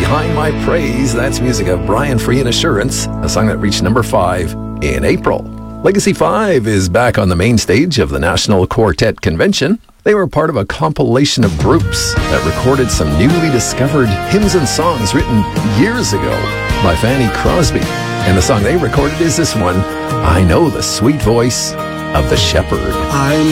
Behind My Praise. That's music of Brian Free and Assurance, a song that reached number 5 in April. Legacy 5 is back on the main stage of the National Quartet Convention. They were part of a compilation of groups that recorded some newly discovered hymns and songs written years ago by Fanny Crosby. And the song they recorded is this one, I Know the Sweet Voice of the Shepherd.